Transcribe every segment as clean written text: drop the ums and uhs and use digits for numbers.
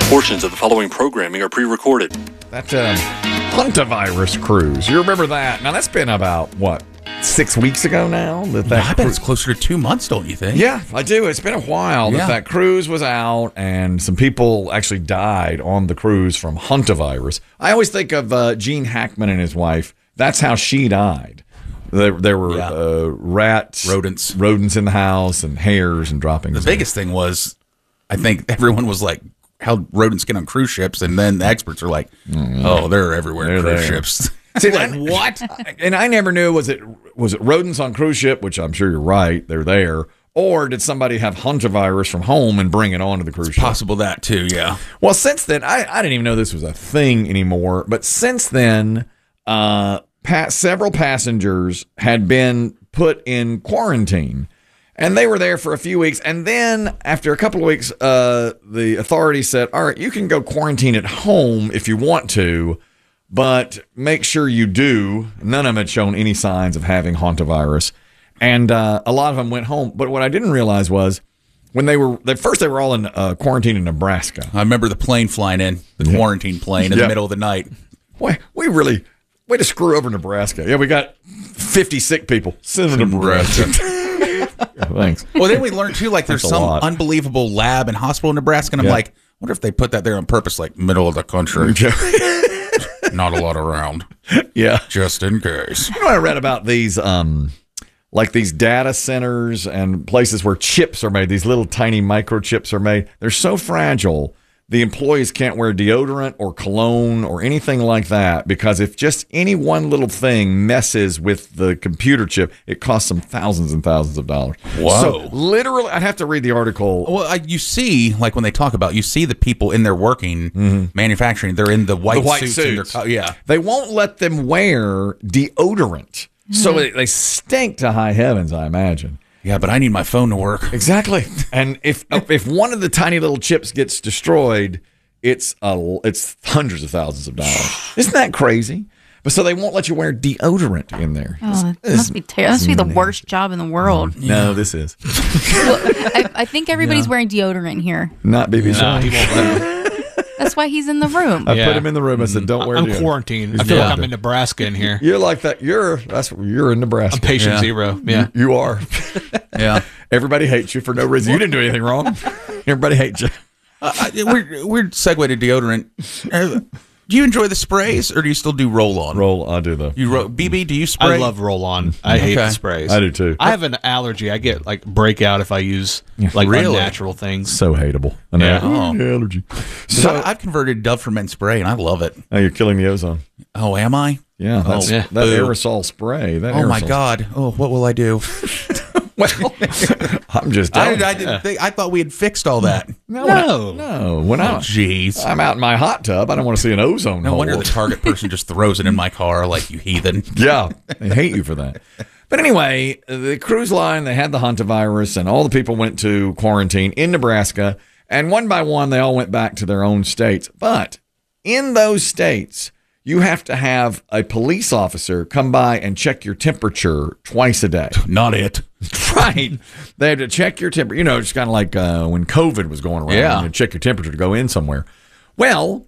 Portions of the following programming are pre-recorded. That Hantavirus cruise. You remember that? Now, that's been about, 6 weeks ago now? I bet it's closer to 2 months, don't you think? Yeah, I do. It's been a while that cruise was out, and some people actually died on the cruise from hantavirus. I always think of Gene Hackman and his wife. That's how she died. There were rodents in the house and hairs and droppings. The biggest thing was, I think everyone was like, how rodents get on cruise ships, and then the experts are like, oh, they're everywhere in cruise ships. See, like, what? And I never knew, was it rodents on cruise ship, which I'm sure you're right, they're there, or did somebody have hantavirus from home and bring it onto the cruise ship? Possible that too, yeah. Well, since then, I didn't even know this was a thing anymore, but since then, several passengers had been put in quarantine, and they were there for a few weeks. And then after a couple of weeks, the authorities said, all right, you can go quarantine at home if you want to, but make sure you do. None of them had shown any signs of having hantavirus. And a lot of them went home. But what I didn't realize was when they were all in quarantine in Nebraska. I remember the plane flying in, the quarantine plane in the middle of the night. Boy, way to screw over Nebraska. Yeah, we got 50 sick people. Send them to Nebraska. Thanks. Well, then we learned too, like there's some unbelievable lab and hospital in Nebraska, and I'm like, I wonder if they put that there on purpose, like middle of the country. Not a lot around. Yeah. Just in case. You know, I read about these, like these data centers and places where chips are made, these little tiny microchips are made. They're so fragile, the employees can't wear deodorant or cologne or anything like that, because if just any one little thing messes with the computer chip, it costs them thousands and thousands of dollars. Whoa. So literally, I'd have to read the article. Well, you see, like when they talk about, you see the people in there working, manufacturing, they're in the white suits. They won't let them wear deodorant. So they stink to high heavens, I imagine. Yeah, but I need my phone to work. Exactly. And if one of the tiny little chips gets destroyed, it's hundreds of thousands of dollars. Isn't that crazy? But so they won't let you wear deodorant in there. Oh, it must be terrible. It must be the worst job in the world. No, this is. Well, I think everybody's wearing deodorant here. Not BB Shaw. That's why he's in the room. I put him in the room. I said, "Don't wear." I'm quarantined. I feel like I'm in Nebraska in here. You're like that. You're in Nebraska. I'm patient zero. Yeah, you are. Yeah. Everybody hates you for no reason. You didn't do anything wrong. Everybody hates you. Weird segue to deodorant. Do you enjoy the sprays, or do you still do roll-on? I do though. BB, do you spray? I love roll-on. I hate the sprays. I do too. I have an allergy. I get like breakout if I use like unnatural things. So hateable. Allergy. So I've converted Dove for Men spray, and I love it. Oh, you're killing the ozone. Oh, am I? Yeah. That aerosol spray. My God. Oh, what will I do? Well, I'm just. I didn't think. I thought we had fixed all that. No. Jeez. I'm out in my hot tub. I don't want to see an ozone hole. No wonder the Target person just throws it in my car like, you heathen. Yeah, they hate you for that. But anyway, the cruise line, they had the hantavirus, and all the people went to quarantine in Nebraska, and one by one, they all went back to their own states. But in those states, you have to have a police officer come by and check your temperature twice a day. Not it. Right. They have to check your temperature. You know, it's kind of like when COVID was going around. Yeah. You check your temperature to go in somewhere. Well,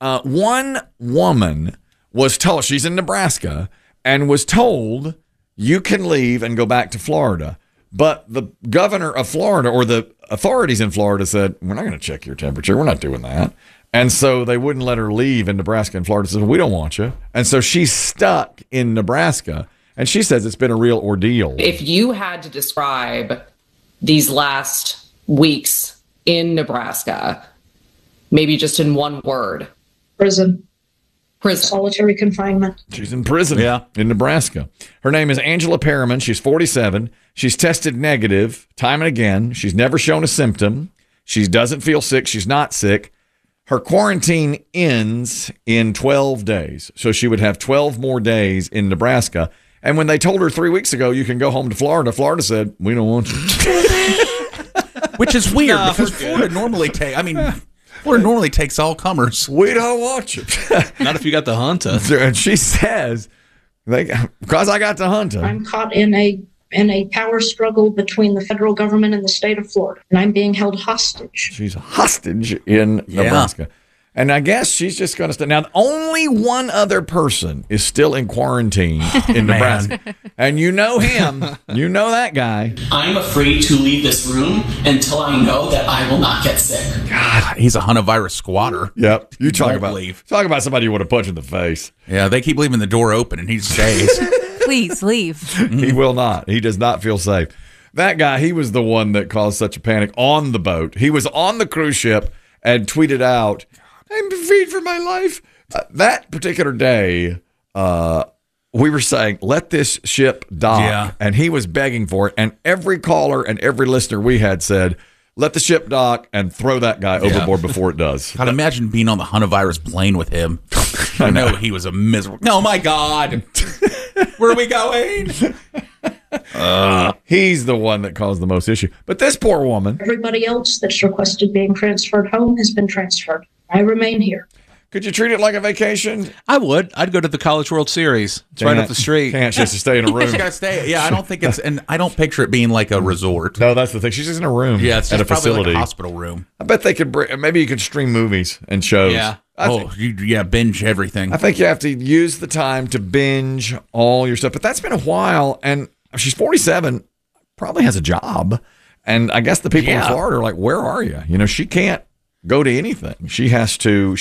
one woman was told, she's in Nebraska, and was told, you can leave and go back to Florida. But the governor of Florida, or the authorities in Florida, said, we're not going to check your temperature. We're not doing that. And so they wouldn't let her leave in Nebraska, and Florida says, we don't want you. And so she's stuck in Nebraska, and she says it's been a real ordeal. If you had to describe these last weeks in Nebraska, maybe just in one word. Prison. Prison. Solitary confinement. She's in prison in Nebraska. Her name is Angela Perriman. She's 47. She's tested negative time and again. She's never shown a symptom. She doesn't feel sick. She's not sick. Her quarantine ends in 12 days. So she would have 12 more days in Nebraska. And when they told her 3 weeks ago, you can go home to Florida, Florida said, we don't want you. Which is weird, because Florida normally takes all comers. We don't want you. Not if you got the Hunter. And she says, because I got the Hunter. I'm caught in a in a power struggle between the federal government and the state of Florida, and I'm being held hostage. She's a hostage in Nebraska. And I guess she's just going to stay. Now, only one other person is still in quarantine in Nebraska. And you know him. You know that guy. I'm afraid to leave this room until I know that I will not get sick. God, he's a Huntavirus squatter. Yep. You talk about somebody you want to punch in the face. Yeah, they keep leaving the door open and he stays. Please leave. He will not. He does not feel safe. That guy, he was the one that caused such a panic on the boat. He was on the cruise ship and tweeted out, "I'm afraid for my life." That particular day, we were saying, let this ship dock. Yeah. And he was begging for it. And every caller and every listener we had said, let the ship dock and throw that guy overboard before it does. God, imagine being on the Huntavirus plane with him. I know he was a miserable. Oh, my God. Where are we going? He's the one that caused the most issue. But this poor woman. Everybody else that's requested being transferred home has been transferred. I remain here. Could you treat it like a vacation? I would. I'd go to the College World Series. It's right up the street. Can't she has to stay in a room? She's got to stay. Yeah, I don't think it's, and I don't picture it being like a resort. No, that's the thing. She's just in a room. Yeah, it's at just a probably facility. like a hospital room. I bet they could bring, maybe you could stream movies and shows. Yeah. Binge everything. I think you have to use the time to binge all your stuff. But that's been a while, and she's 47, probably has a job. And I guess the people in Florida are like, where are you? You know, she can't go to anything. She has to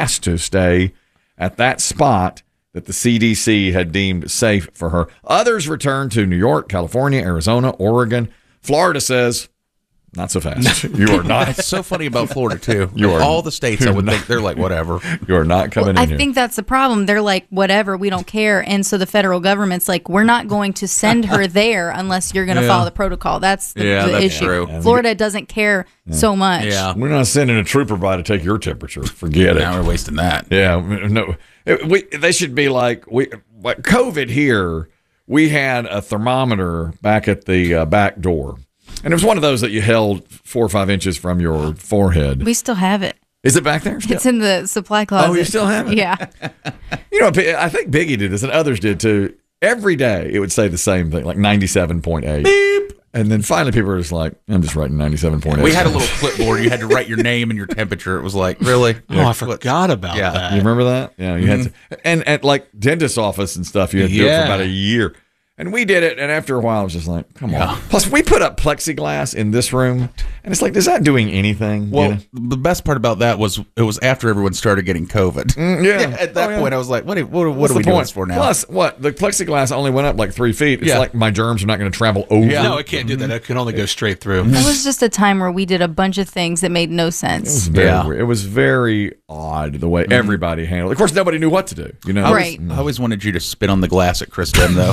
stay at that spot that the CDC had deemed safe for her. Others return to New York, California, Arizona, Oregon. Florida says, not so fast. You are not. It's so funny about Florida, too. You are, all the states, I would think, they're like, whatever. You are not coming in I here. think that's the problem. They're like, whatever, we don't care. And so the federal government's like, we're not going to send her there unless you're going to follow the protocol. That's the that's issue. true. Florida doesn't care so much. Yeah. We're not sending a trooper by to take your temperature. Forget it. Now we're wasting that. Yeah, no. They should be like COVID here. We had a thermometer back at the back door, and it was one of those that you held 4 or 5 inches from your forehead. We still have it. Is it back there? Still? It's in the supply closet. Oh, you still have it? Yeah. You know, I think Biggie did this, and others did too. Every day it would say the same thing, like 97.8. Beep. And then finally people were just like, I'm just writing 97.8. We had a little clipboard. You had to write your name and your temperature. It was like, really? Oh, I forgot about that. You remember that? Yeah, you had to. And at like dentist's office and stuff, you had to do it for about a year. And we did it, and after a while, it was just like, come on. Plus, we put up plexiglass in this room, and it's like, is that doing anything? Well, the best part about that was it was after everyone started getting COVID. At that point, I was like, what are we doing this for now? Plus, what? The plexiglass only went up like 3 feet. It's like my germs are not going to travel over. Yeah, no, it can't do that. It can only go straight through. It was just a time where we did a bunch of things that made no sense. It was very odd the way everybody handled it. Of course, nobody knew what to do. You know, Right. I always wanted you to spit on the glass at Kristen, though.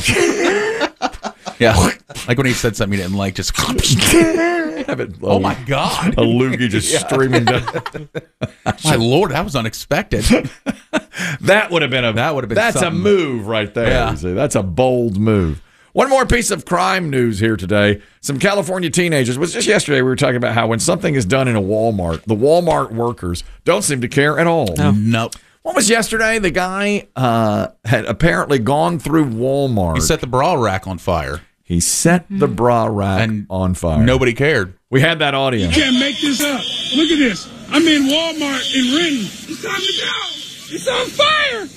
Yeah, like when he said something he didn't like, just have it. Oh my God, a loogie just streaming down. My Lord, that was unexpected. That would have been That's something. A move right there. Yeah. You see, that's a bold move. One more piece of crime news here today. Some California teenagers. It was just yesterday we were talking about how when something is done in a Walmart, the Walmart workers don't seem to care at all. Nope. What was yesterday? The guy had apparently gone through Walmart. He set the bra rack on fire. He set the bra rack on fire. Nobody cared. We had that audio. You can't make this up. Look at this. I'm in Walmart in Renton. It's time to go. It's on fire.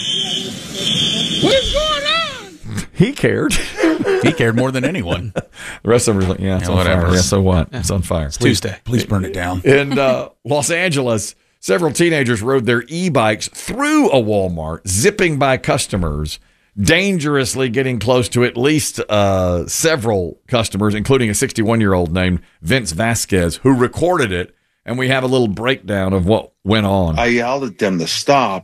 What is going on? He cared. He cared more than anyone. The rest of them were like, it's on fire. Yeah, so what? It's on fire. It's Tuesday. Please burn it down. In Los Angeles, several teenagers rode their e-bikes through a Walmart, zipping by customers, dangerously getting close to at least several customers, including a 61-year-old named Vince Vasquez, who recorded it. And we have a little breakdown of what went on. I yelled at them to stop.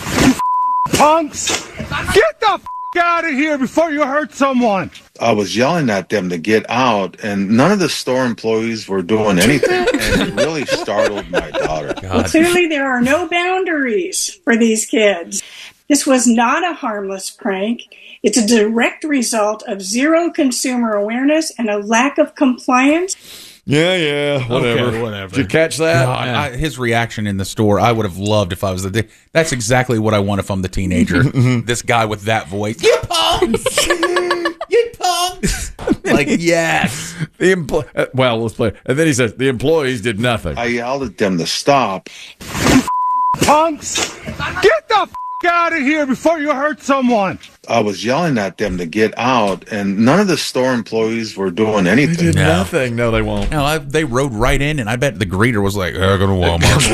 Punks, get the out of here before you hurt someone. I was yelling at them to get out, and none of the store employees were doing anything, and it really startled my daughter. Well, clearly there are no boundaries for these kids. This was not a harmless prank. It's a direct result of zero consumer awareness and a lack of compliance. Yeah, whatever. Okay, whatever. Did you catch that? No, his reaction in the store, I would have loved if I was that's exactly what I want if I'm the teenager. This guy with that voice. You punks! You punks! Like, yes. Well, let's play. And then he says, the employees did nothing. I yelled at them to stop. Punks, get the out of here before you hurt someone. I was yelling at them to get out, and none of the store employees were doing anything. They did nothing. No, they won't. No, they rode right in, and I bet the greeter was like, "Go to Walmart."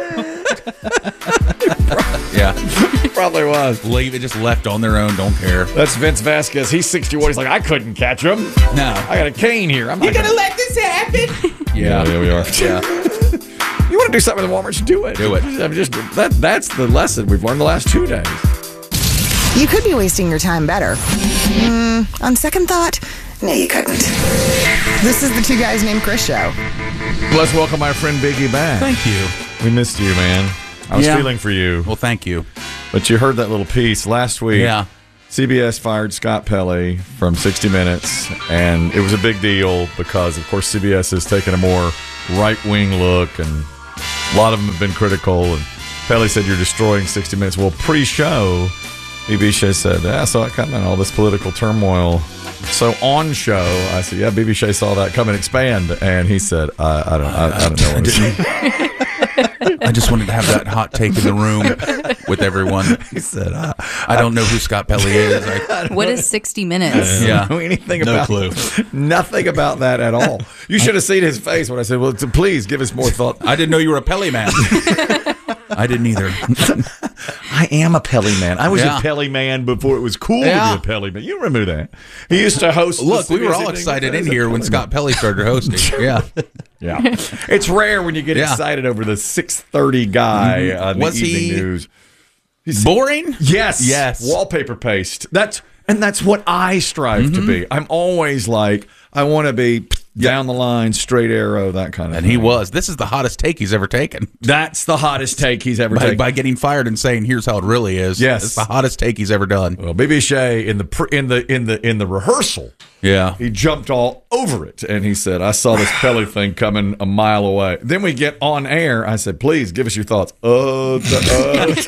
Yeah, probably was. Leave it, just left on their own. Don't care. That's Vince Vasquez. He's 61. He's like, I couldn't catch him. No, I got a cane here. You're gonna let this happen? Yeah, there we are. Yeah. You want to do something with Walmart? Just do it. Do it. That's the lesson we've learned the last 2 days. You could be wasting your time better. On second thought, no, you couldn't. This is the Two Guys Named Chris show. Let's welcome our friend Biggie back. Thank you. We missed you, man. I was feeling for you. Well, thank you. But you heard that little piece last week. Yeah. CBS fired Scott Pelley from 60 Minutes, and it was a big deal because, of course, CBS has taken a more right-wing look, and a lot of them have been critical, and Pelley said, you're destroying 60 Minutes. Well, pre-show, Bibishay said, I saw it coming, all this political turmoil. So on show, I said, yeah, Bibishay saw that come and expand, and he said, I don't know what to say. I just wanted to have that hot take in the room with everyone. He said, I don't know who Scott Pelley is. What is 60 Minutes? I don't know anything No about clue. Nothing about that at all. You should have seen his face when I said, well, please give us more thought. I didn't know you were a Pelley man. I didn't either. I am a Pelley man. I was Yeah. a Pelley man before it was cool to Yeah. be a Pelley man. You remember that? He used to host. Look, the we were CBS all evening excited with in us. here when Scott Pelley started hosting. Yeah. Yeah, it's rare when you get Yeah. excited over the 6:30 guy on the Was evening he news. boring? Yes, Yes. Wallpaper paste. That's what I strive to be. I'm always like, I want to be down the line, straight arrow, that kind of And thing. he was. This is the hottest take he's ever taken. That's the hottest take he's ever taken. By getting fired and saying, "Here's how it really is." Yes. It's the hottest take he's ever done. Well, Bibishay in the rehearsal, Yeah. he jumped all over it, and he said, "I saw this Pelley thing coming a mile away." Then we get on air. I said, "Please give us your thoughts." That's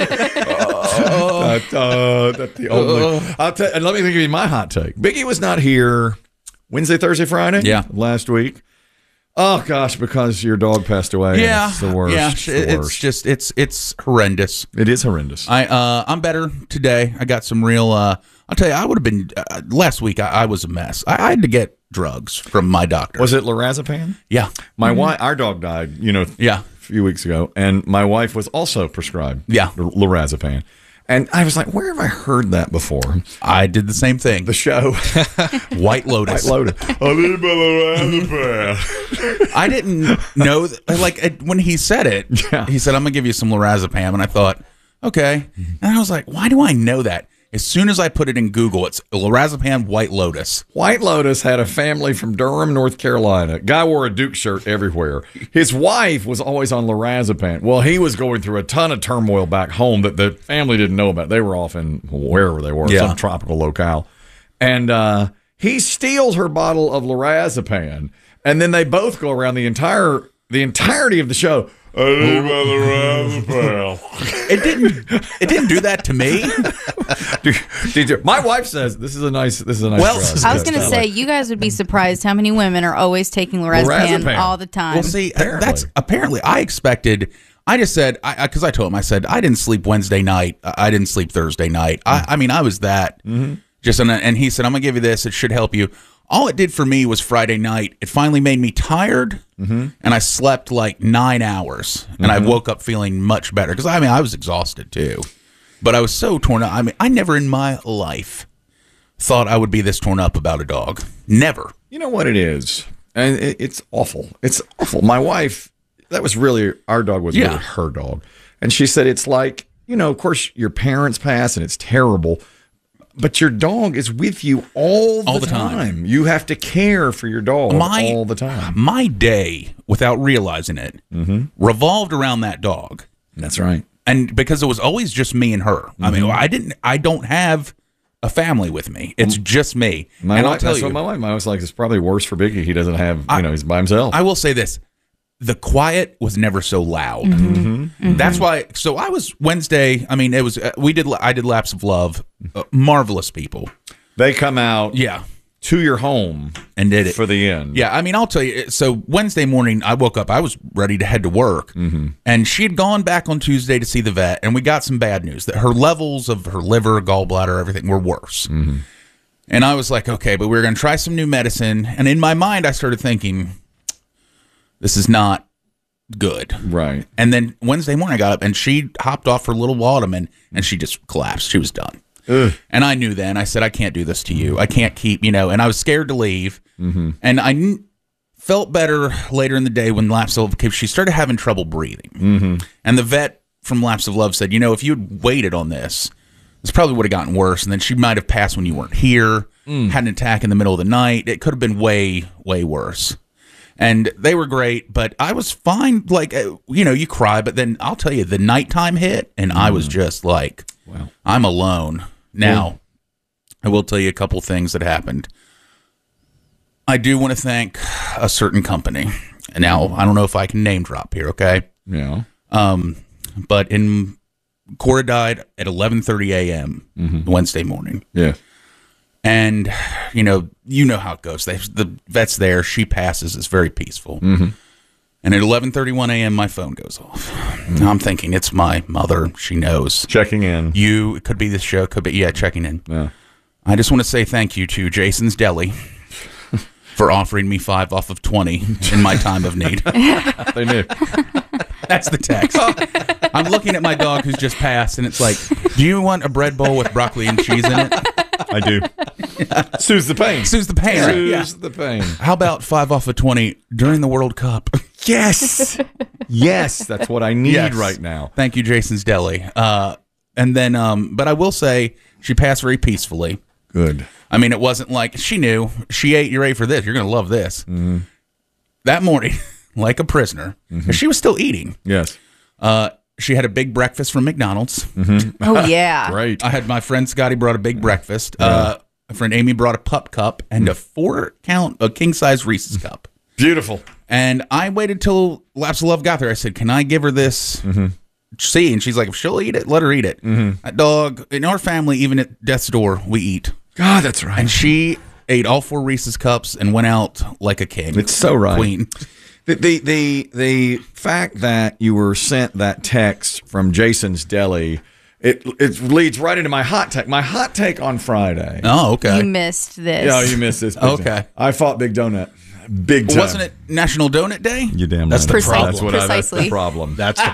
the only. I'll tell. And let me give you my hot take. Biggie was not here Wednesday, Thursday, Friday. Yeah. Last week. Oh gosh, because your dog passed away. Yeah, it's the worst. Yeah, It's the worst. it's just it's horrendous. It is horrendous. I'm better today. I got some real. I'll tell you, I would have been last week. I was a mess. I had to get drugs from my doctor. Was it lorazepam? Yeah, My wife, our dog died. Yeah. a few weeks ago, and my wife was also prescribed. Yeah. lorazepam. And I was like, where have I heard that before? I did the same thing. The show. White Lotus. White Lotus. I need my lorazepam. I didn't know, when he said it, he said, I'm going to give you some lorazepam. And I thought, okay. And I was like, why do I know that? As soon as I put it in Google, it's lorazepam White Lotus. White Lotus had a family from Durham, North Carolina. Guy wore a Duke shirt everywhere. His wife was always on lorazepam. Well, he was going through a ton of turmoil back home that the family didn't know about. They were off in wherever they were, some tropical locale. And he steals her bottle of lorazepam, and then they both go around the entirety of the show. I need my lorazepam. It didn't do that to me. My wife says this is a nice. Well, drug. I was going to say, you guys would be surprised how many women are always taking lorazepam all the time. Well, see, that's apparently I expected. I just said, because I told him, I said, I didn't sleep Wednesday night. I didn't sleep Thursday night. I mean, I was that. Just and he said, I'm going to give you this. It should help you. All it did for me was Friday night. It finally made me tired, and I slept like 9 hours, and I woke up feeling much better. Because, I was exhausted, too. But I was so torn up. I never in my life thought I would be this torn up about a dog. Never. You know what it is? And it's awful. It's awful. My wife, that was really, our dog was really her dog. And she said, it's like, of course, your parents pass, and it's terrible. But your dog is with you all the time. You have to care for your dog all the time. My day, without realizing it, revolved around that dog. That's right. And because it was always just me and her. I don't have a family with me. It's just me. I'll tell you, my wife was like, it's probably worse for Biggie. He doesn't have, he's by himself. I will say this. The quiet was never so loud. That's why. So I was Wednesday. It was I did Laps of Love. Marvelous people. They come out. Yeah. to your home and did it for the end. Yeah, I mean, I'll tell you. So Wednesday morning, I woke up. I was ready to head to work, and she had gone back on Tuesday to see the vet, and we got some bad news that her levels of her liver, gallbladder, everything were worse. And I was like, okay, but we're going to try some new medicine. And in my mind, I started thinking, this is not good. Right. And then Wednesday morning, I got up, and she hopped off her little Laudanum, and she just collapsed. She was done. Ugh. And I knew then. I said, I can't do this to you. I can't keep, and I was scared to leave. And I felt better later in the day when Laps of Love came. She started having trouble breathing. And the vet from Laps of Love said, if you had waited on this probably would have gotten worse. And then she might have passed when you weren't here, had an attack in the middle of the night. It could have been way, way worse. And they were great, but I was fine. Like, you cry, but then I'll tell you, the nighttime hit, and I was just like, wow, I'm alone. Now, I will tell you a couple things that happened. I do want to thank a certain company. Now, I don't know if I can name drop here, okay? Yeah. But Cora died at 11:30 a.m. Wednesday morning. Yeah. And, you know how it goes. The vet's there. She passes. It's very peaceful. And at 11:31 a.m., my phone goes off. I'm thinking, it's my mother. She knows. Checking in. It could be this show. Could be, checking in. Yeah. I just want to say thank you to Jason's Deli for offering me 5 off of 20 in my time of need. They knew. That's the text. I'm looking at my dog who's just passed, and it's like, do you want a bread bowl with broccoli and cheese in it? I do. Soothes the pain. Soothes the pain. Soothes the pain. How about 5 off of 20 during the World Cup? Yes. Yes, that's what I need right now. Thank you, Jason's Deli. And then, but I will say, she passed very peacefully. Good. I mean, it wasn't like she knew. She ate. You're ready for this. You're going to love this. That morning, like a prisoner, she was still eating. Yes. She had a big breakfast from McDonald's. Oh, yeah. Great. I had my friend Scotty brought a big breakfast. My friend Amy brought a pup cup and a 4-count, a king-size Reese's cup. Beautiful. And I waited till Laps of Love got there. I said, can I give her this? See? And she's like, if she'll eat it, let her eat it. That dog, in our family, even at death's door, we eat. God, that's right. And she ate all 4 Reese's cups and went out like a king. It's so right. Queen. The fact that you were sent that text from Jason's Deli, it leads right into my hot take. My hot take on Friday. Oh, okay. You missed this. Yeah, you missed this. Okay. I fought Big Donut. Big time. Wasn't it National Donut Day? You damn right. That's the problem. That's the problem. That's the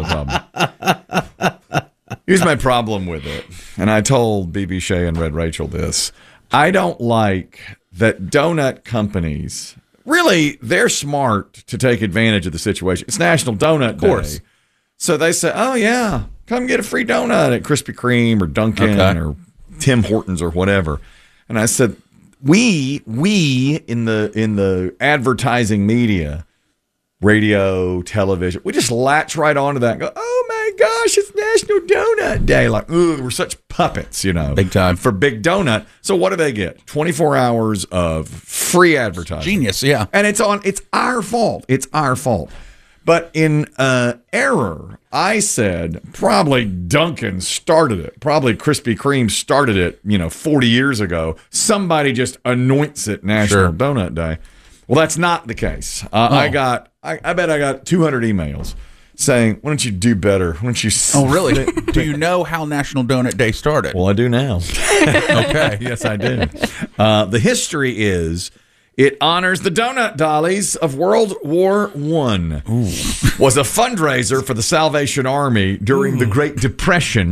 problem. Here's my problem with it. And I told BB Shea and Red Rachel this. I don't like that donut companies, really, they're smart to take advantage of the situation. It's National Donut Day. Of course. So they say, oh, yeah, come get a free donut at Krispy Kreme or Dunkin' or Tim Hortons or whatever. And I said, we in the advertising media, radio, television, we just latch right onto that and go, oh my gosh, it's National Donut Day. Like, ooh, we're such puppets, Big time. for Big Donut. So what do they get? 24 hours of free advertising. Genius, yeah. And it's our fault. It's our fault. But in error, I said probably Dunkin' started it. Probably Krispy Kreme started it, 40 years ago. Somebody just anoints it National Donut Day. Well, that's not the case. I bet I got 200 emails saying, why don't you do better? Why don't you... Oh, really? Do you know how National Donut Day started? Well, I do now. Okay. Yes, I do. The history is... It honors the donut dollies of World War I. Was a fundraiser for the Salvation Army during the Great Depression.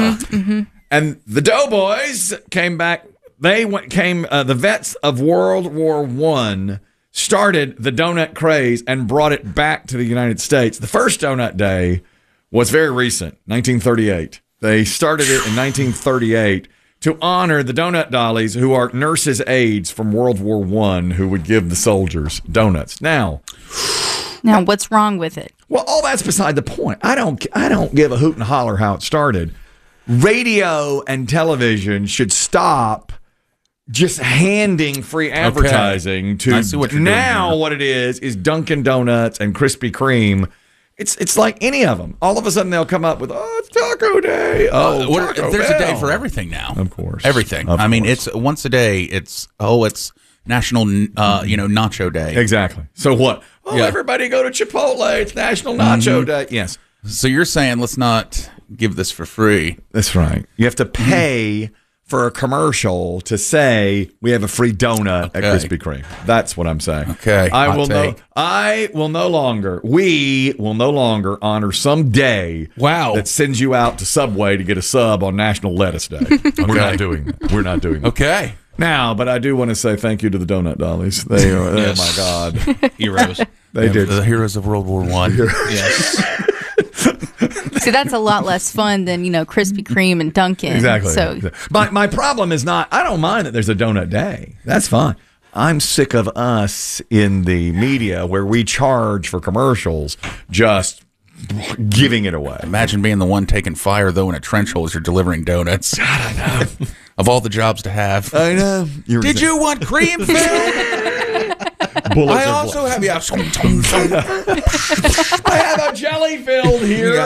And the Doughboys came back. The vets of World War I started the donut craze and brought it back to the United States. The first Donut Day was very recent, 1938. They started it in 1938. To honor the donut dollies who are nurses' aides from World War I who would give the soldiers donuts. Now, what's wrong with it? Well, all that's beside the point. I don't give a hoot and holler how it started. Radio and television should stop just handing free advertising to. I see what you're now doing. What it is Dunkin' Donuts and Krispy Kreme. It's like any of them. All of a sudden they'll come up with, it's Taco Day. There's a day for everything now. Of course. Everything. Of I mean, course. it's once a day. It's National, Nacho Day. Exactly. So what? Oh, everybody go to Chipotle. It's National Nacho Day. Yes. So you're saying let's not give this for free. That's right. You have to pay for a commercial to say we have a free donut at Krispy Kreme. That's what I'm saying. Okay. We will no longer honor some day that sends you out to Subway to get a sub on National Lettuce Day. We're not doing that. We're not doing that. Okay. Now, but I do want to say thank you to the Donut Dollies. They are, oh my God. Heroes. They did. The heroes of World War I. Yes. See, that's a lot less fun than, Krispy Kreme and Dunkin'. Exactly. So my problem is not, I don't mind that there's a donut day. That's fine. I'm sick of us in the media where we charge for commercials just giving it away. Imagine being the one taking fire, though, in a trench hole as you're delivering donuts. God, I know. Of all the jobs to have. I know. Did you want cream filled? I also have, I have a jelly filled here.